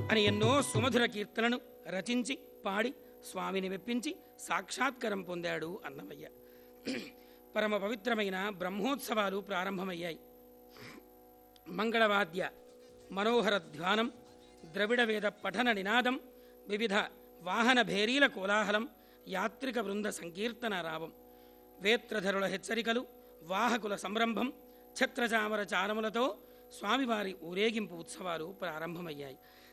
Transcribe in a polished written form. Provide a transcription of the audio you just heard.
అని ఎన్నో సుమధుర కీర్తనను రచించి పాడి స్వామిని మెప్పించి సాక్షాత్కారం పొందాడు అన్నమయ్య. పరమ పవిత్రమైన బ్రహ్మోత్సవాలు ప్రారంభమయ్యాయి. మంగళవాద్య మనోహర ధ్వానం, ద్రవిడ వేద పఠన నినాదం, వివిధ వాహన భేరీల కోలాహలం, యాత్రిక బృంద సంకీర్తన రావం, వేత్రధరుల హెచ్చరికలు, వాహకుల సంరంభం, ఛత్రచామర చారములతో స్వామివారి ఊరేగింపు ఉత్సవాలు ప్రారంభమయ్యాయి.